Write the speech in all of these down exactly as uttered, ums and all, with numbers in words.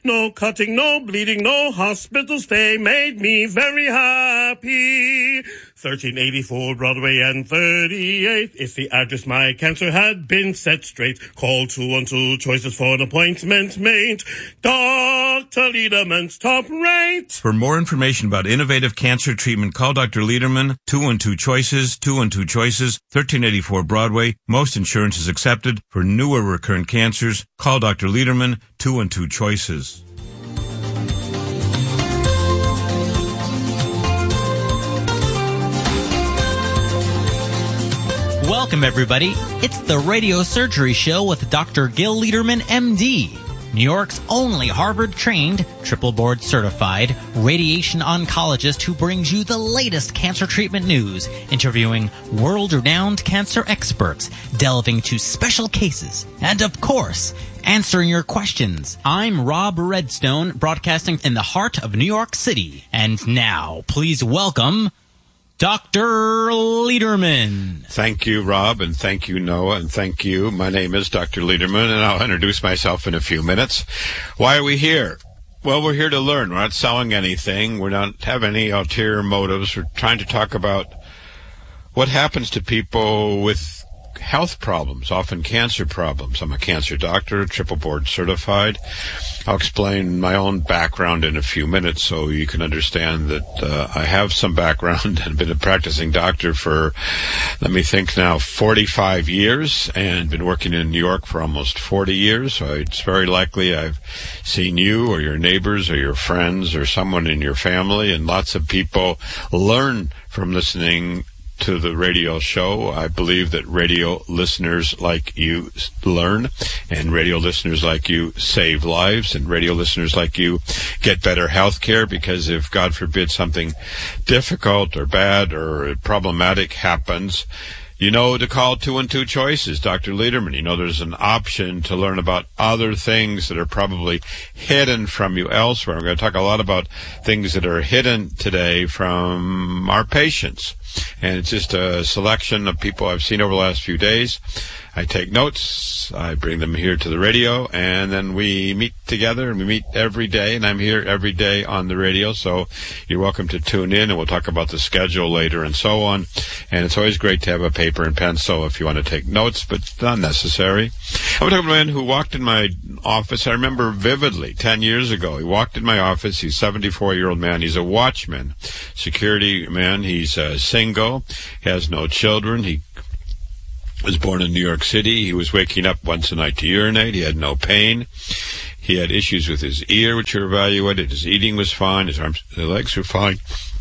No cutting, no bleeding, no hospital stay made me very happy. thirteen eighty-four Broadway and thirty-eighth is the address my cancer had been set straight. Call two one two choices for an appointment made. Doctor Lederman's top rate. For more information about innovative cancer treatment, call Doctor Lederman, two one two choices, two one two choices, thirteen eighty-four Broadway. Most insurance is accepted. For newer recurrent cancers, call Doctor Lederman, two one two choices. Welcome, everybody. It's the Radio Surgery Show with Doctor Gil Lederman, M D, New York's only Harvard-trained, triple board-certified radiation oncologist who brings you the latest cancer treatment news, interviewing world-renowned cancer experts, delving into special cases, and, of course, answering your questions. I'm Rob Redstone, broadcasting in the heart of New York City. And now, please welcome Doctor Lederman. Thank you, Rob, and thank you, Noah, and thank you. My name is Doctor Lederman, and I'll introduce myself in a few minutes. Why are we here? Well, we're here to learn. We're not selling anything. We don't have any ulterior motives. We're trying to talk about what happens to people with health problems, often cancer problems. I'm a cancer doctor, triple board certified. I'll explain my own background in a few minutes so you can understand that uh, I have some background and been a practicing doctor for, let me think now, forty-five years, and been working in New York for almost forty years. So it's very likely I've seen you or your neighbors or your friends or someone in your family, and lots of people learn from listening to the radio show. I believe that radio listeners like you learn, and radio listeners like you save lives, and radio listeners like you get better health care, because if, God forbid, something difficult or bad or problematic happens, you know to call two one two choices, Doctor Lederman. You know there's an option to learn about other things that are probably hidden from you elsewhere. We're going to talk a lot about things that are hidden today from our patients. And it's just a selection of people I've seen over the last few days. I take notes, I bring them here to the radio, and then we meet together, and we meet every day, and I'm here every day on the radio, so you're welcome to tune in, and we'll talk about the schedule later and so on. And it's always great to have a paper and pencil if you want to take notes, but it's not necessary. I'm talking about a man who walked in my office, I remember vividly, ten years ago. He walked in my office. He's a seventy-four-year-old man. He's a watchman, security man. He's uh, single, has no children. He was born in New York City. He was waking up once a night to urinate. He had no pain. He had issues with his ear, which were evaluated. His eating was fine. His arms, his legs were fine.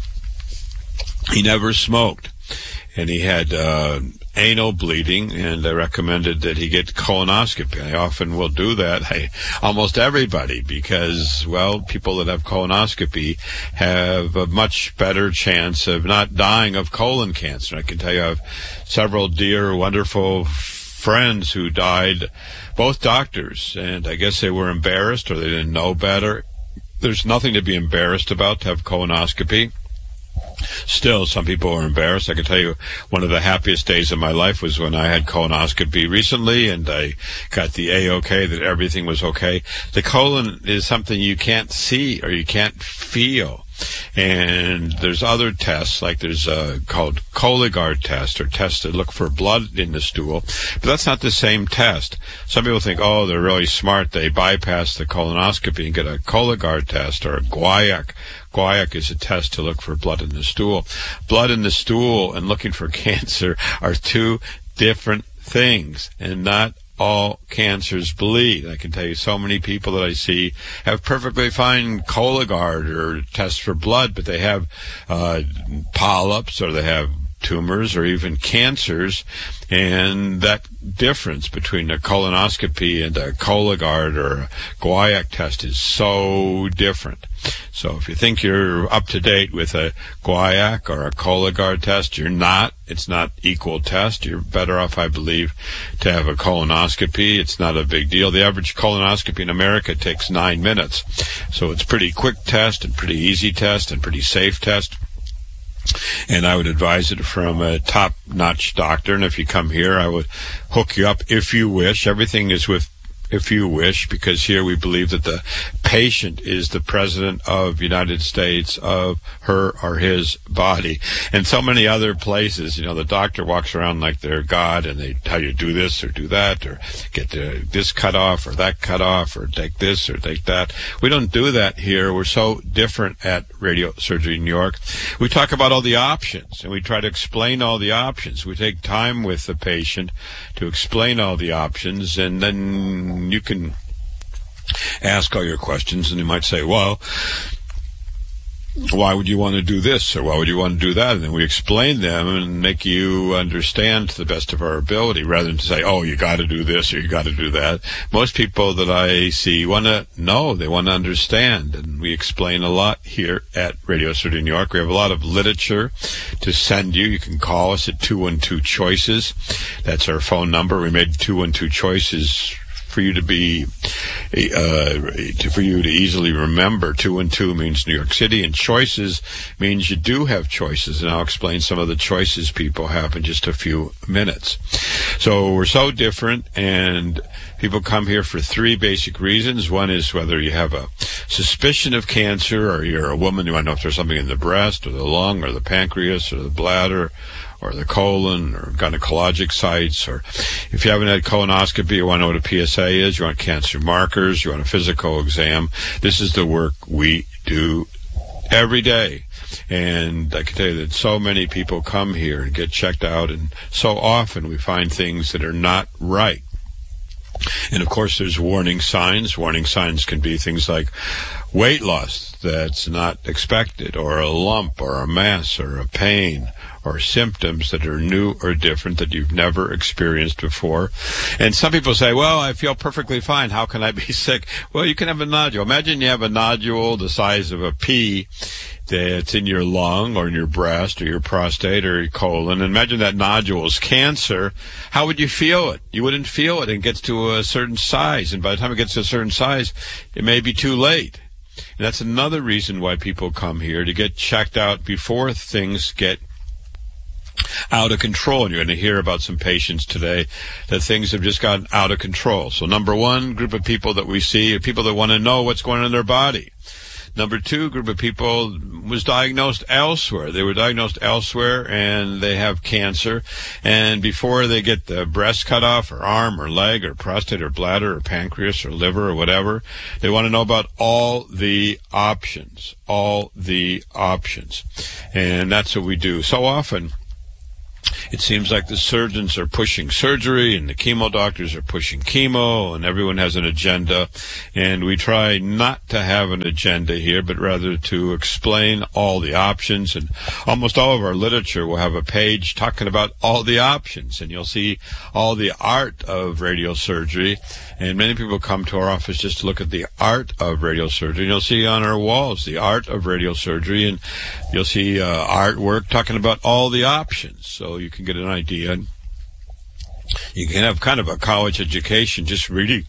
He never smoked. And he had uh, anal bleeding, and I recommended that he get colonoscopy. I often will do that. I, almost everybody, because, well, people that have colonoscopy have a much better chance of not dying of colon cancer. I can tell you I have several dear, wonderful friends who died, both doctors, and I guess they were embarrassed or they didn't know better. There's nothing to be embarrassed about to have colonoscopy. Still, some people are embarrassed. I can tell you one of the happiest days of my life was when I had colonoscopy recently, and I got the A-OK, that everything was okay. The colon is something you can't see or you can't feel. And there's other tests, like there's a called Cologuard test, or tests that look for blood in the stool, but that's not the same test. Some people think, oh, they're really smart, they bypass the colonoscopy and get a Cologuard test or a Guaiac. Guaiac is a test to look for blood in the stool. Blood in the stool and looking for cancer are two different things, and not all cancers bleed. I can tell you so many people that I see have perfectly fine Cologuard or tests for blood, but they have uh, polyps, or they have tumors, or even cancers, and that difference between a colonoscopy and a Cologuard or a Guaiac test is so different. So if you think you're up to date with a Guaiac or a Cologuard test, you're not. It's not equal test. You're better off, I believe, to have a colonoscopy. It's not a big deal. The average colonoscopy in America takes nine minutes. So it's pretty quick test and pretty easy test and pretty safe test. And I would advise it from a top-notch doctor. And if you come here, I would hook you up if you wish. Everything is with if you wish, because here we believe that the patient is the president of the United States of her or his body. And so many other places, you know, the doctor walks around like they're God, and they tell you do this or do that, or get the, this cut off or that cut off, or take this or take that. We don't do that here. We're so different at Radio Surgery New York. We talk about all the options, and we try to explain all the options. We take time with the patient to explain all the options, and then you can ask all your questions, and you might say, well, why would you want to do this, or why would you want to do that? And then we explain them and make you understand to the best of our ability, rather than to say, oh, you got to do this or you got to do that. Most people that I see want to know, they want to understand, and we explain a lot here at Radio Surgery New York. We have a lot of literature to send you. You can call us at two one two choices. That's our phone number. We made two one two choices for you to be, uh, to, for you to easily remember. Two and two means New York City, and choices means you do have choices. And I'll explain some of the choices people have in just a few minutes. So we're so different, and people come here for three basic reasons. One is whether you have a suspicion of cancer, or you're a woman, you want to know if there's something in the breast, or the lung, or the pancreas, or the bladder, or the colon, or gynecologic sites, or if you haven't had colonoscopy, you want to know what a P S A is, you want cancer markers, you want a physical exam. This is the work we do every day. And I can tell you that so many people come here and get checked out, and so often we find things that are not right. And, of course, there's warning signs. Warning signs can be things like weight loss that's not expected, or a lump, or a mass, or a pain, or symptoms that are new or different that you've never experienced before. And some people say, well, I feel perfectly fine. How can I be sick? Well, you can have a nodule. Imagine you have a nodule the size of a pea that's in your lung, or in your breast, or your prostate, or your colon. And imagine that nodule is cancer. How would you feel it? You wouldn't feel it. It gets to a certain size, and by the time it gets to a certain size, it may be too late. And that's another reason why people come here, to get checked out before things get out of control. And you're going to hear about some patients today that things have just gotten out of control. So number one group of people that we see are people that want to know what's going on in their body. Number two group of people was diagnosed elsewhere. They were diagnosed elsewhere, and they have cancer. And before they get the breast cut off, or arm, or leg, or prostate, or bladder, or pancreas, or liver, or whatever, they want to know about all the options, all the options. And that's what we do. So often, it seems like the surgeons are pushing surgery, and the chemo doctors are pushing chemo, and everyone has an agenda. And we try not to have an agenda here, but rather to explain all the options. And almost all of our literature will have a page talking about all the options, and you'll see all the art of radiosurgery. And many people come to our office just to look at the art of radiosurgery. And you'll see on our walls the art of radiosurgery, and you'll see uh, artwork talking about all the options. So you can get an idea. You can have kind of a college education just reading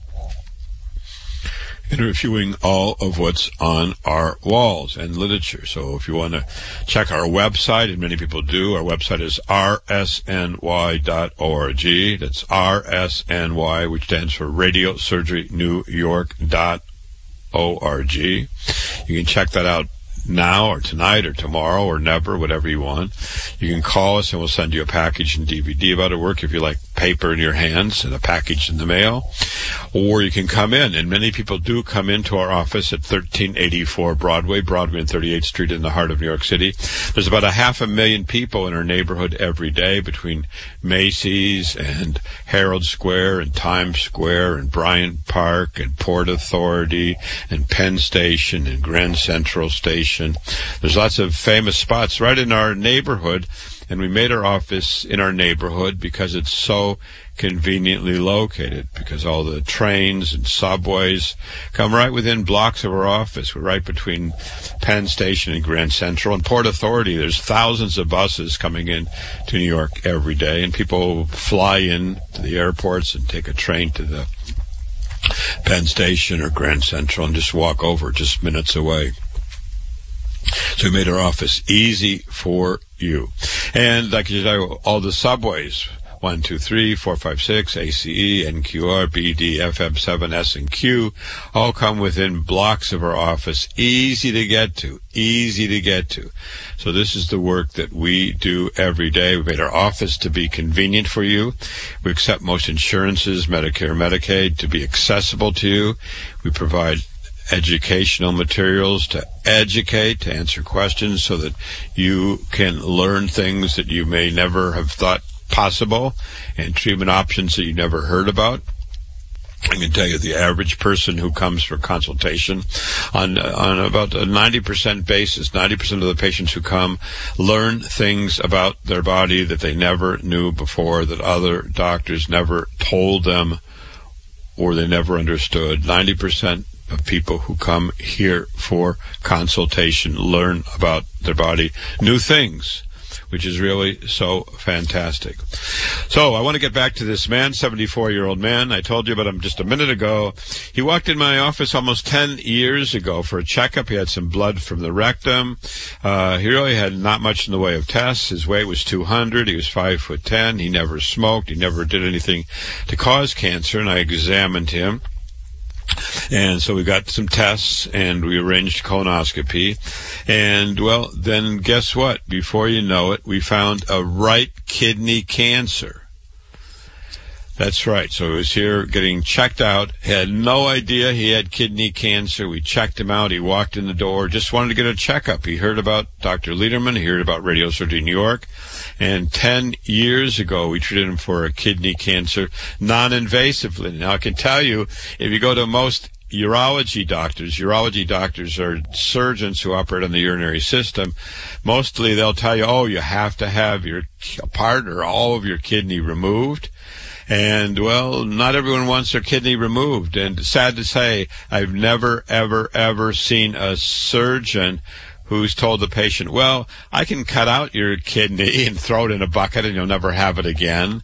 and reviewing all of what's on our walls and literature. So if you want to check our website, and many people do, our website is r s n y dot org. That's R S N Y, which stands for Radio Surgery New York dot org. You can check that out now, or tonight, or tomorrow, or never, whatever you want. You can call us, and we'll send you a package and D V D about our work if you like paper in your hands and a package in the mail. Or you can come in, and many people do come into our office at thirteen eighty-four Broadway, Broadway and thirty-eighth Street in the heart of New York City. There's about a half a million people in our neighborhood every day, between Macy's and Herald Square and Times Square and Bryant Park and Port Authority and Penn Station and Grand Central Station. There's lots of famous spots right in our neighborhood, and we made our office in our neighborhood because it's so conveniently located, because all the trains and subways come right within blocks of our office. We're right between Penn Station and Grand Central. And Port Authority, there's thousands of buses coming in to New York every day, and people fly in to the airports and take a train to the Penn Station or Grand Central and just walk over just minutes away. So we made our office easy for you. And like you know, all the subways one two three, four five six, A C E, N Q R, B D, F M seven, S, and Q, all come within blocks of our office. Easy to get to. Easy to get to. So this is the work that we do every day. We made our office to be convenient for you. We accept most insurances, Medicare, Medicaid, to be accessible to you. We provide educational materials to educate, to answer questions so that you can learn things that you may never have thought possible and treatment options that you never heard about. I can tell you the average person who comes for consultation on on about a ninety percent basis, ninety percent of the patients who come learn things about their body that they never knew before, that other doctors never told them or they never understood. ninety percent of people who come here for consultation learn about their body, new things, which is really so fantastic. So I want to get back to this man, seventy-four-year-old man. I told you about him just a minute ago. He walked in my office almost ten years ago for a checkup. He had some blood from the rectum. Uh, he really had not much in the way of tests. His weight was two hundred. He was five foot ten. He never smoked. He never did anything to cause cancer, and I examined him. And so we got some tests, and we arranged colonoscopy. And, well, then guess what? Before you know it, we found a right kidney cancer. That's right. So he was here getting checked out. He had no idea he had kidney cancer. We checked him out. He walked in the door, just wanted to get a checkup. He heard about Doctor Lederman. He heard about Radio Surgery New York. And ten years ago, we treated him for a kidney cancer non-invasively. Now, I can tell you, if you go to most urology doctors, urology doctors are surgeons who operate on the urinary system. Mostly they'll tell you, oh, you have to have your part or all of your kidney removed. And, well, not everyone wants their kidney removed. And sad to say, I've never, ever, ever seen a surgeon who's told the patient, well, I can cut out your kidney and throw it in a bucket and you'll never have it again.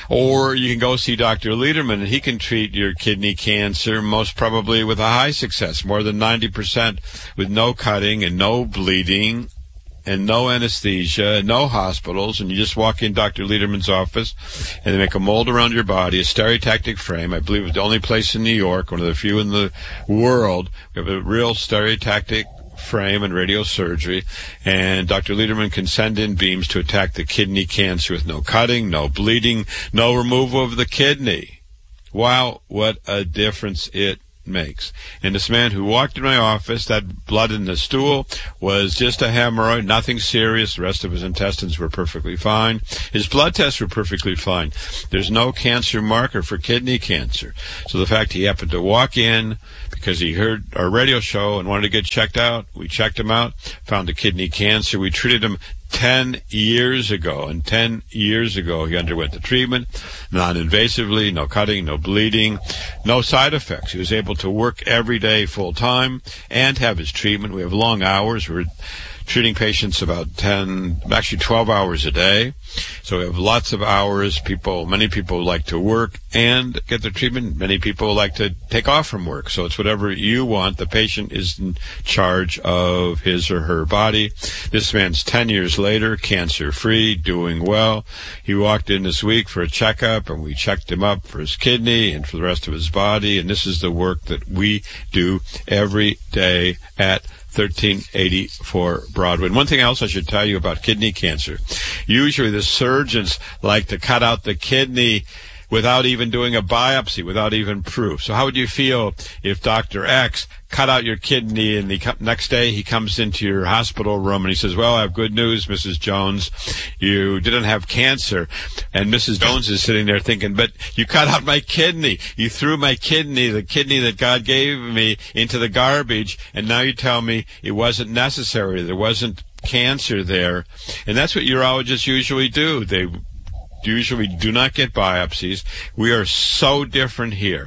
Or you can go see Doctor Lederman and he can treat your kidney cancer most probably with a high success, more than ninety percent, with no cutting and no bleeding and no anesthesia, no hospitals, and you just walk in Doctor Lederman's office, and they make a mold around your body, a stereotactic frame. I believe it's the only place in New York, one of the few in the world, we have a real stereotactic frame and radiosurgery, and Doctor Lederman can send in beams to attack the kidney cancer with no cutting, no bleeding, no removal of the kidney. Wow, what a difference it makes. And this man who walked in my office, that blood in the stool was just a hemorrhoid, nothing serious. The rest of his intestines were perfectly fine. His blood tests were perfectly fine. There's no cancer marker for kidney cancer. So the fact he happened to walk in because he heard our radio show and wanted to get checked out, we checked him out, found a kidney cancer. We treated him ten years ago, and ten years ago he underwent the treatment, non-invasively, no cutting, no bleeding, no side effects. He was able to work every day full-time and have his treatment. We have long hours. We're treating patients about ten, actually twelve hours a day. So we have lots of hours. People, many people like to work and get their treatment. Many people like to take off from work. So it's whatever you want. The patient is in charge of his or her body. This man's ten years later, cancer-free, doing well. He walked in this week for a checkup, and we checked him up for his kidney and for the rest of his body. And this is the work that we do every day at thirteen eighty-four Broadway. And one thing else I should tell you about kidney cancer. Usually the surgeons like to cut out the kidney without even doing a biopsy, without even proof. So how would you feel if Doctor X cut out your kidney and the next day he comes into your hospital room and he says, well, I have good news, Missus Jones. You didn't have cancer. And Missus Jones is sitting there thinking, but you cut out my kidney. You threw my kidney, the kidney that God gave me, into the garbage, and now you tell me it wasn't necessary. There wasn't cancer there. And that's what urologists usually do. They usually do not get biopsies. We are so different here.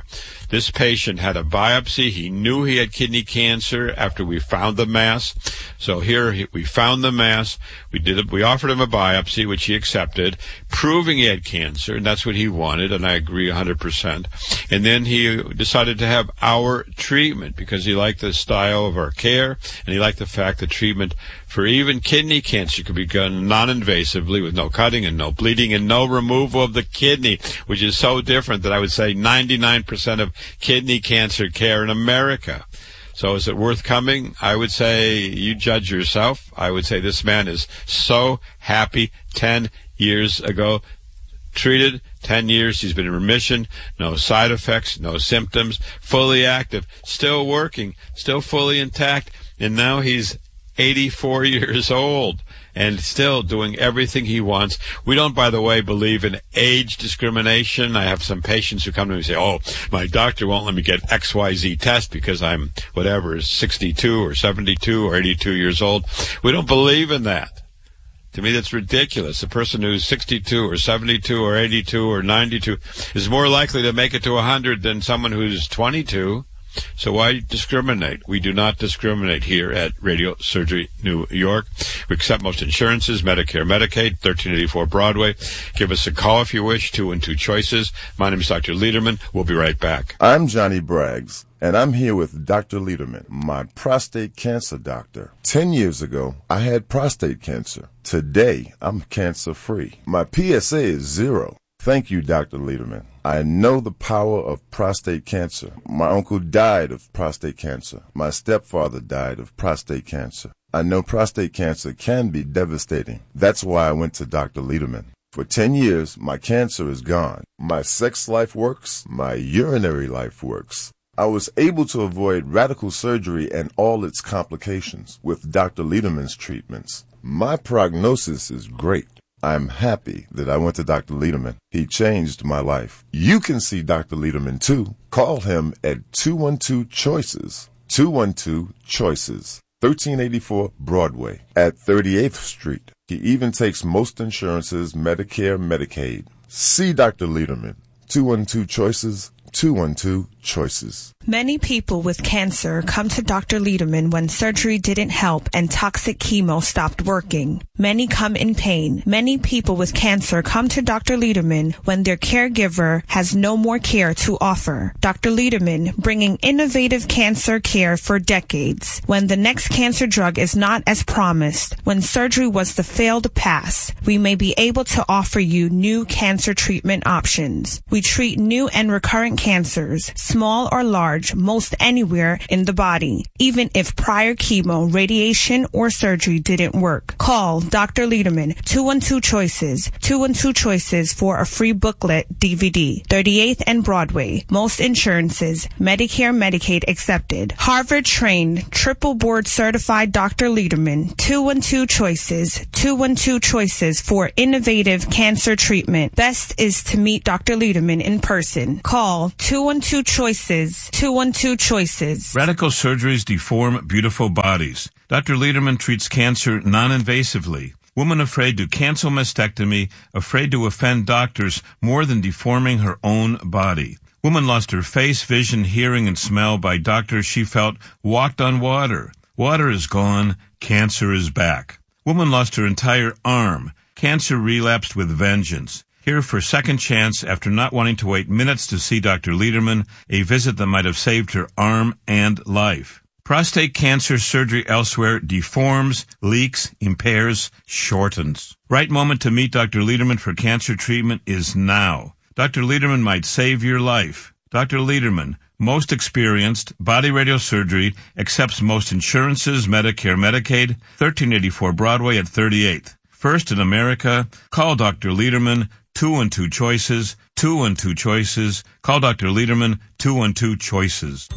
This patient had a biopsy. He knew he had kidney cancer after we found the mass. So here he, we found the mass. We did it. We offered him a biopsy, which he accepted, proving he had cancer, and that's what he wanted, and I agree one hundred percent. And then he decided to have our treatment because he liked the style of our care, and he liked the fact that treatment for even kidney cancer could be done non-invasively with no cutting and no bleeding and no removal of the kidney, which is so different that I would say ninety-nine percent of kidney cancer care in America. So is it worth coming? I would say you judge yourself. I would say this man is so happy. Ten years ago, treated, ten years, he's been in remission, no side effects, no symptoms, fully active, still working, still fully intact, and now he's eighty-four years old and still doing everything he wants. We don't, by the way, believe in age discrimination. I have some patients who come to me and say, oh, my doctor won't let me get X Y Z test because I'm, whatever, sixty-two or seventy-two or eighty-two years old. We don't believe in that. To me, that's ridiculous. A person who's sixty-two or seventy-two or eighty-two or ninety-two is more likely to make it to one hundred than someone who's twenty-two. So why discriminate? We do not discriminate here at Radio Surgery New York. We accept most insurances, Medicare, Medicaid, thirteen eighty-four Broadway. Give us a call if you wish, two and two choices. My name is Doctor Lederman. We'll be right back. I'm Johnny Braggs, and I'm here with Doctor Lederman, my prostate cancer doctor. Ten years ago, I had prostate cancer. Today, I'm cancer-free. My P S A is zero. Thank you, Doctor Lederman. I know the power of prostate cancer. My uncle died of prostate cancer. My stepfather died of prostate cancer. I know prostate cancer can be devastating. That's why I went to Doctor Lederman. For ten years, my cancer is gone. My sex life works. My urinary life works. I was able to avoid radical surgery and all its complications with Doctor Lederman's treatments. My prognosis is great. I'm happy that I went to Doctor Lederman. He changed my life. You can see Doctor Lederman too. Call him at two one two choices, two one two choices, thirteen eighty-four Broadway at thirty-eighth Street. He even takes most insurances, Medicare, Medicaid. See Doctor Lederman, two one two choices, two one two choices. Many people with cancer come to Doctor Lederman when surgery didn't help and toxic chemo stopped working. Many come in pain. Many people with cancer come to Doctor Lederman when their caregiver has no more care to offer. Doctor Lederman, bringing innovative cancer care for decades. When the next cancer drug is not as promised, when surgery was the failed pass, we may be able to offer you new cancer treatment options. We treat new and recurrent cancers, small or large, most anywhere in the body, even if prior chemo, radiation, or surgery didn't work. Call Doctor Lederman, two one two choices, two one two choices for a free booklet D V D, thirty-eighth and Broadway. Most insurances, Medicare, Medicaid accepted. Harvard-trained, triple board certified Doctor Lederman, two one two choices, two one two choices for innovative cancer treatment. Best is to meet Doctor Lederman in person. Call two one two choices, two one two choices. Radical surgeries deform beautiful bodies. Doctor Lederman treats cancer non-invasively. Woman afraid to cancel mastectomy, afraid to offend doctors more than deforming her own body. Woman lost her face, vision, hearing, and smell by doctors she felt walked on water. Water is gone. Cancer is back. Woman lost her entire arm. Cancer relapsed with vengeance. Here for second chance after not wanting to wait minutes to see Doctor Lederman, a visit that might have saved her arm and life. Prostate cancer surgery elsewhere deforms, leaks, impairs, shortens. Right moment to meet Doctor Lederman for cancer treatment is now. Doctor Lederman might save your life. Doctor Lederman, most experienced, body radiosurgery, accepts most insurances, Medicare, Medicaid, thirteen eighty-four Broadway at thirty-eighth. First in America, call Doctor Lederman, two one two choices, two one two choices. Call Doctor Lederman, two one two choices.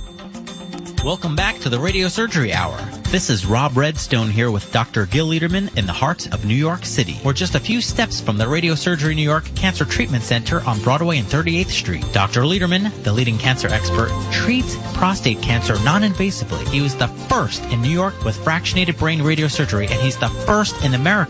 Welcome back to the Radio Surgery Hour. This is Rob Redstone here with Doctor Gil Lederman in the heart of New York City. We're just a few steps from the Radio Surgery New York Cancer Treatment Center on Broadway and thirty-eighth Street. Doctor Lederman, the leading cancer expert, treats prostate cancer non-invasively. He was the first in New York with fractionated brain radiosurgery, and he's the first in America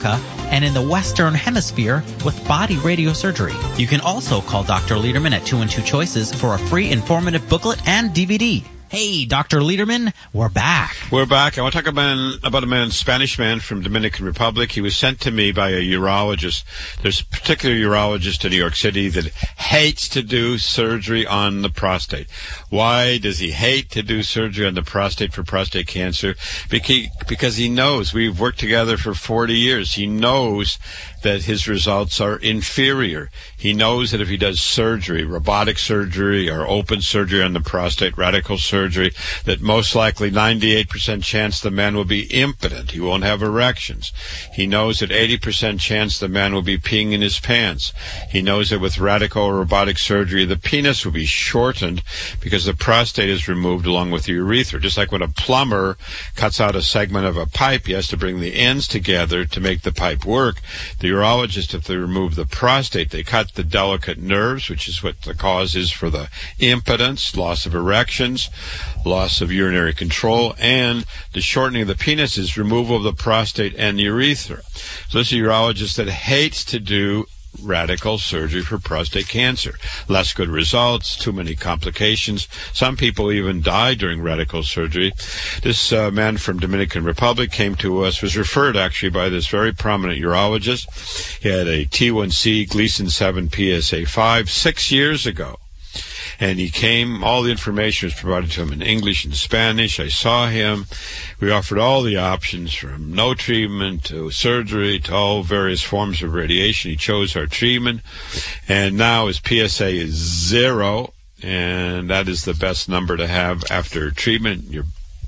and in the Western Hemisphere with body radiosurgery. You can also call Doctor Lederman at two one two Choices for a free informative booklet and D V D. Hey, Doctor Lederman, we're back. We're back. I want to talk about, about a man, Spanish man from Dominican Republic. He was sent to me by a urologist. There's a particular urologist in New York City that hates to do surgery on the prostate. Why does he hate to do surgery on the prostate for prostate cancer? Because he knows, we've worked together for forty years. He knows that his results are inferior. He knows that if he does surgery, robotic surgery or open surgery on the prostate, radical surgery, that most likely ninety-eight percent chance the man will be impotent. He won't have erections. He knows that eighty percent chance the man will be peeing in his pants. He knows that with radical or robotic surgery, the penis will be shortened because the prostate is removed along with the urethra. Just like when a plumber cuts out a segment of a pipe, he has to bring the ends together to make the pipe work. The urologist, if they remove the prostate, they cut the delicate nerves, which is what the cause is for the impotence, loss of erections, loss of urinary control, and the shortening of the penis is removal of the prostate and the urethra. So this is a urologist that hates to do radical surgery for prostate cancer. Less good results, too many complications. Some people even die during radical surgery. This uh, man from Dominican Republic came to us, was referred actually by this very prominent urologist. He had a T one C Gleason seven P S A five six years ago. And he came, all the information was provided to him in English and Spanish. I saw him. We offered all the options from no treatment to surgery to all various forms of radiation. He chose our treatment. And now his P S A is zero. And that is the best number to have after treatment. Your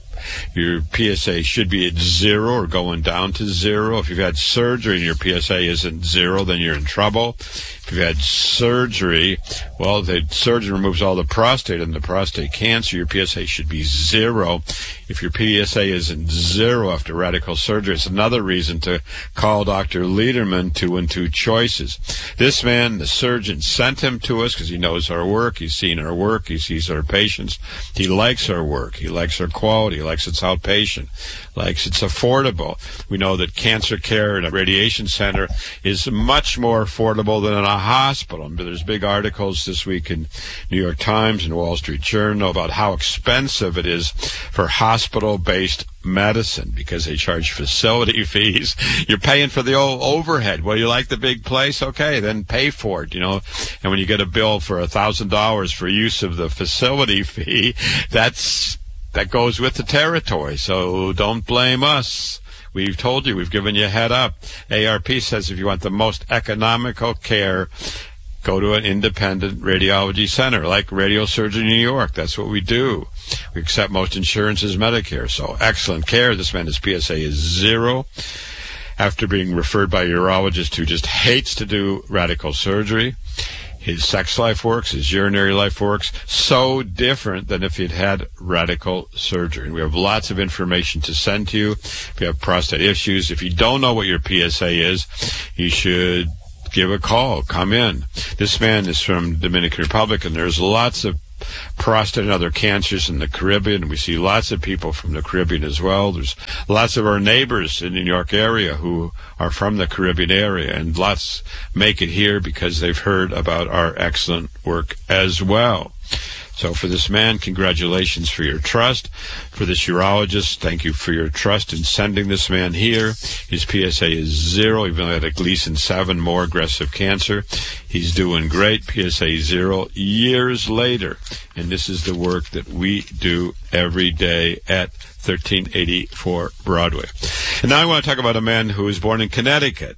Your P S A should be at zero or going down to zero. If you've had surgery and your P S A isn't zero, then you're in trouble. If you've had surgery, well, the surgeon removes all the prostate and the prostate cancer, your P S A should be zero. If your P S A isn't zero after radical surgery, it's another reason to call Doctor Lederman, two and two Choices. This man, the surgeon, sent him to us because he knows our work. He's seen our work. He sees our patients. He likes our work. He likes our quality. He likes it's outpatient, likes it's affordable. We know that cancer care in a radiation center is much more affordable than in a hospital. There's big articles this week in New York Times and Wall Street Journal about how expensive it is for hospital-based medicine because they charge facility fees. You're paying for the old overhead. Well, you like the big place? Okay, then pay for it, you know. And when you get a bill for a thousand dollars for use of the facility fee, that's that goes with the territory. So don't blame us. We've told you, we've given you a head up. A R P says if you want the most economical care, go to an independent radiology center like Radiosurgery New York. That's what we do. We accept most insurances, Medicare. So excellent care. This man, his P S A is zero. After being referred by a urologist who just hates to do radical surgery. His sex life works, his urinary life works, so different than if he'd had radical surgery. And we have lots of information to send to you. If you have prostate issues, if you don't know what your P S A is, you should give a call. Come in. This man is from Dominican Republic, and there's lots of prostate and other cancers in the Caribbean. We see lots of people from the Caribbean as well. There's lots of our neighbors in the New York area who are from the Caribbean area, and lots make it here because they've heard about our excellent work as well. So for this man, congratulations for your trust. For this urologist, thank you for your trust in sending this man here. His P S A is zero, even though he had a Gleason seven, more aggressive cancer. He's doing great. P S A zero years later. And this is the work that we do every day at thirteen eighty-four Broadway. And now I want to talk about a man who was born in Connecticut.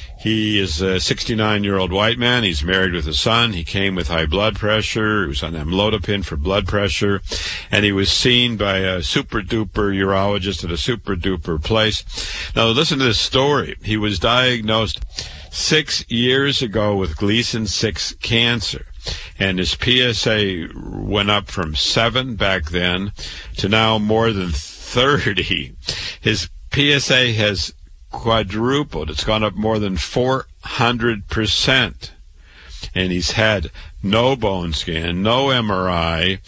He is a sixty-nine-year-old white man. He's married with a son. He came with high blood pressure. He was on amlodipine for blood pressure. And he was seen by a super-duper urologist at a super-duper place. Now, listen to this story. He was diagnosed six years ago with Gleason six cancer. And his P S A went up from seven back then to now more than thirty. His P S A has quadrupled. It's gone up more than four hundred percent. And he's had no bone scan, no M R I,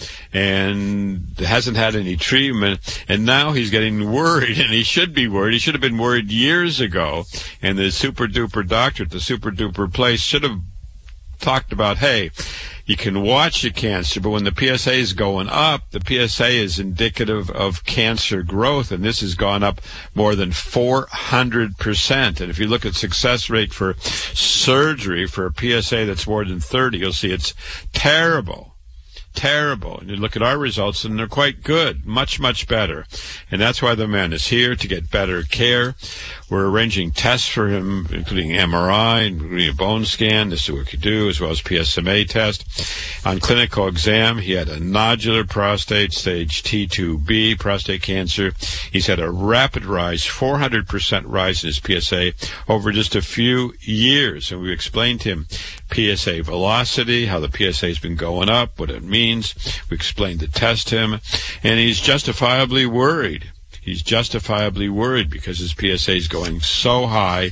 and hasn't had any treatment, and now he's getting worried, and he should be worried. He should have been worried years ago, and the super-duper doctor at the super-duper place should have talked about, hey, you can watch the cancer, but when the P S A is going up, the P S A is indicative of cancer growth, and this has gone up more than four hundred percent. And if you look at success rate for surgery for a P S A that's more than thirty, you'll see it's terrible. Terrible. And you look at our results, and they're quite good. Much, much better. And that's why the man is here, to get better care. We're arranging tests for him, including M R I, including a bone scan. This is what we could do, as well as P S M A test. On clinical exam, he had a nodular prostate, stage T two B prostate cancer. He's had a rapid rise, four hundred percent rise in his P S A over just a few years. And we explained to him P S A velocity, how the P S A has been going up, what it means. We explained the test to him, and he's justifiably worried. He's justifiably worried because his P S A is going so high.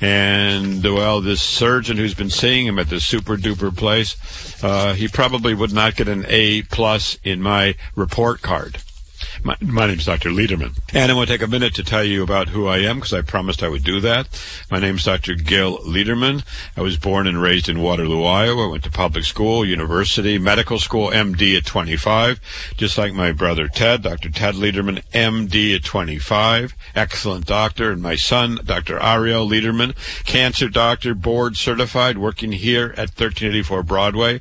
And, well, this surgeon who's been seeing him at this super-duper place, uh, he probably would not get an A plus in my report card. My, my name is Doctor Lederman, and I want to take a minute to tell you about who I am, because I promised I would do that. My name is Doctor Gil Lederman. I was born and raised in Waterloo, Iowa. Went to public school, university, medical school, M D at twenty-five, just like my brother Ted, Doctor Ted Lederman, M D at twenty-five, excellent doctor. And my son, Doctor Ariel Lederman, cancer doctor, board certified, working here at thirteen eighty-four Broadway.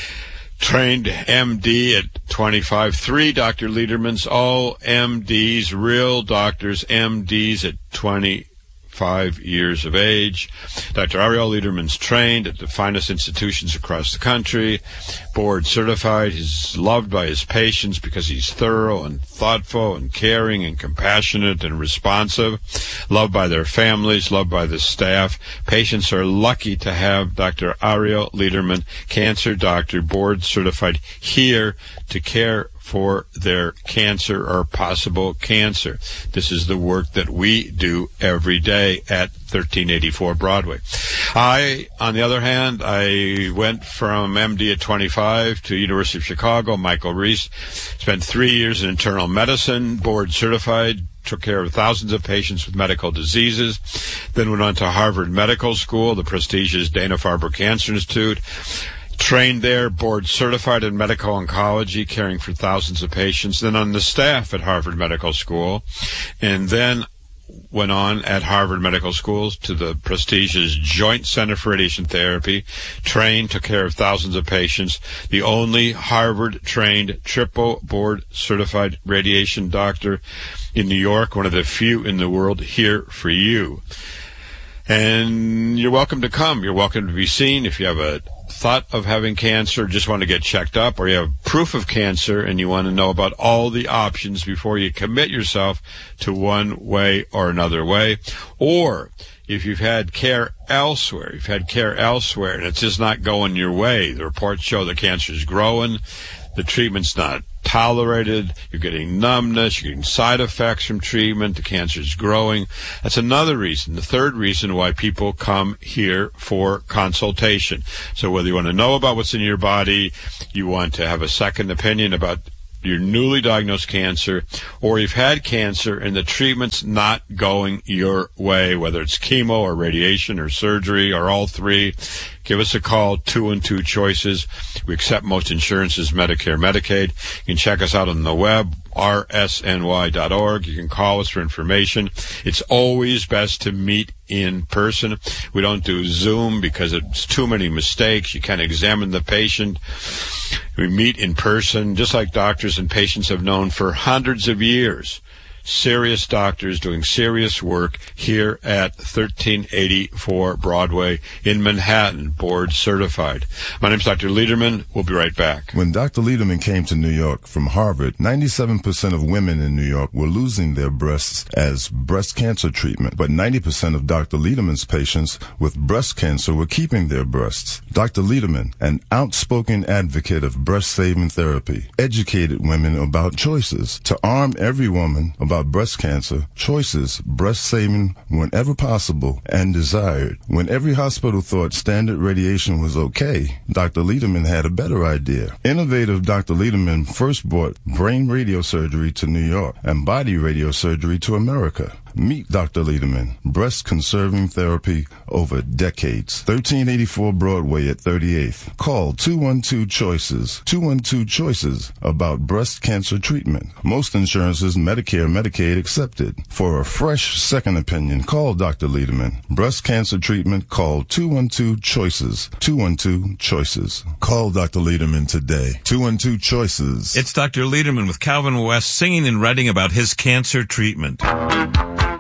Trained M D at twenty-five. Three Doctor Ledermans, all M Ds, real doctors, M Ds at twenty-five years of age. Doctor Ariel Lederman's trained at the finest institutions across the country, board certified. He's loved by his patients because he's thorough and thoughtful and caring and compassionate and responsive. Loved by their families, loved by the staff. Patients are lucky to have Doctor Ariel Lederman, cancer doctor, board certified, here to care for their cancer or possible cancer. This is the work that we do every day at thirteen eighty-four Broadway. I, on the other hand, I went from M D at twenty-five to University of Chicago, Michael Reese, spent three years in internal medicine, board certified, took care of thousands of patients with medical diseases, then went on to Harvard Medical School, the prestigious Dana-Farber Cancer Institute, trained there, board certified in medical oncology, caring for thousands of patients, then on the staff at Harvard Medical School, and then went on at Harvard Medical School to the prestigious Joint Center for Radiation Therapy, trained, took care of thousands of patients, the only Harvard-trained, triple board-certified radiation doctor in New York, one of the few in the world, here for you. And you're welcome to come. You're welcome to be seen. If you have a thought of having cancer, just want to get checked up, or you have proof of cancer and you want to know about all the options before you commit yourself to one way or another way, or if you've had care elsewhere, you've had care elsewhere and it's just not going your way, the reports show the cancer is growing, the treatment's not tolerated, you're getting numbness, you're getting side effects from treatment, the cancer is growing. That's another reason. The third reason why people come here for consultation. So whether you want to know about what's in your body, you want to have a second opinion about your newly diagnosed cancer, or you've had cancer and the treatment's not going your way, whether it's chemo or radiation or surgery or all three, give us a call, two and two choices. We accept most insurances, Medicare, Medicaid. You can check us out on the web, r s n y dot org. You can call us for information. It's always best to meet in person. We don't do Zoom because it's too many mistakes. You can't examine the patient. We meet in person, just like doctors and patients have known for hundreds of years. Serious doctors doing serious work here at thirteen eighty-four Broadway in Manhattan, board certified. My name's Doctor Lederman. We'll be right back. When Doctor Lederman came to New York from Harvard, ninety-seven percent of women in New York were losing their breasts as breast cancer treatment, but ninety percent of Doctor Lederman's patients with breast cancer were keeping their breasts. Doctor Lederman, an outspoken advocate of breast-saving therapy, educated women about choices to arm every woman about about breast cancer, choices, breast saving whenever possible and desired. When every hospital thought standard radiation was okay, Doctor Lederman had a better idea. Innovative Doctor Lederman first brought brain radiosurgery to New York and body radiosurgery to America. Meet Doctor Lederman, breast-conserving therapy over decades. thirteen eighty-four Broadway at thirty-eighth. Call two one two choices, two one two choices about breast cancer treatment. Most insurances, Medicare, Medicaid accepted. For a fresh second opinion, call Doctor Lederman. Breast cancer treatment, call two one two choices, two one two choices. Call Doctor Lederman today. two one two choices. It's Doctor Lederman with Calvin West singing and writing about his cancer treatment.